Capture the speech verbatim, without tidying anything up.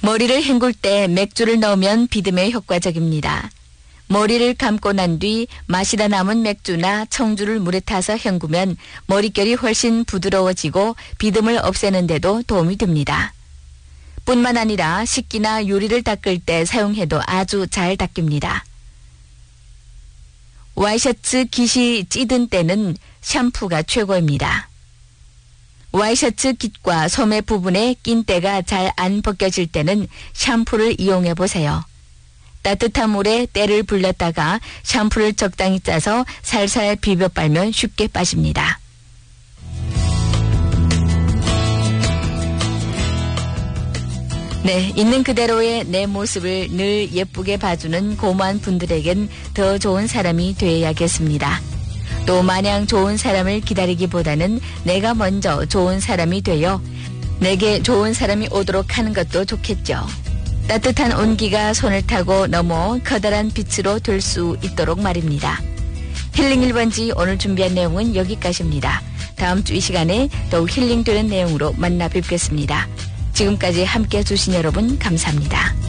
머리를 헹굴 때 맥주를 넣으면 비듬에 효과적입니다. 머리를 감고 난 뒤 마시다 남은 맥주나 청주를 물에 타서 헹구면 머릿결이 훨씬 부드러워지고 비듬을 없애는 데도 도움이 됩니다. 뿐만 아니라 식기나 유리를 닦을 때 사용해도 아주 잘 닦입니다. 와이셔츠 깃이 찌든 때는 샴푸가 최고입니다. 와이셔츠 깃과 소매 부분에 낀 때가 잘 안 벗겨질 때는 샴푸를 이용해 보세요. 따뜻한 물에 때를 불렸다가 샴푸를 적당히 짜서 살살 비벼 빨면 쉽게 빠집니다. 네, 있는 그대로의 내 모습을 늘 예쁘게 봐주는 고마운 분들에겐 더 좋은 사람이 되어야겠습니다. 또 마냥 좋은 사람을 기다리기보다는 내가 먼저 좋은 사람이 되어 내게 좋은 사람이 오도록 하는 것도 좋겠죠. 따뜻한 온기가 손을 타고 넘어 커다란 빛으로 될 수 있도록 말입니다. 힐링 일 번지 오늘 준비한 내용은 여기까지입니다. 다음 주 이 시간에 더욱 힐링되는 내용으로 만나 뵙겠습니다. 지금까지 함께 해주신 여러분 감사합니다.